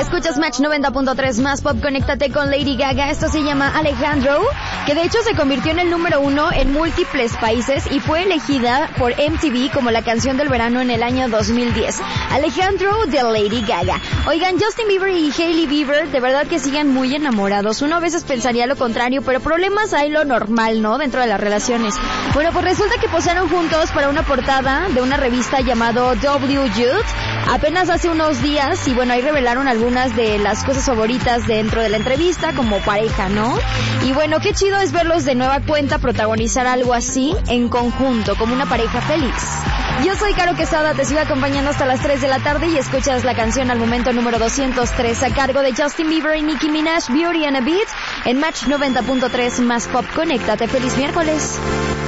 Escuchas Match 90.3 más pop, conéctate con Lady Gaga. Esto se llama Alejandro, que de hecho se convirtió en el número 1 en múltiples países y fue elegida por MTV como la canción del verano en el año 2010. Alejandro de Lady Gaga. Oigan, Justin Bieber y Hailey Bieber de verdad que siguen muy enamorados. Uno a veces pensaría lo contrario, pero problemas hay lo normal, ¿no? Dentro de las relaciones. Bueno, pues resulta que posaron juntos para una portada de una revista llamado W Youth apenas hace unos días y bueno, ahí revelaron algunas de las cosas favoritas dentro de la entrevista como pareja, ¿no? Y bueno, qué chido es verlos de nueva cuenta protagonizar algo así en conjunto, como una pareja feliz. Yo soy Caro Quesada, te sigo acompañando hasta las 3 de la tarde y escuchas la canción al momento número 203 a cargo de Justin Bieber y Nicki Minaj, Beauty and a Beat, en Match 90.3 más pop. Conéctate, feliz miércoles.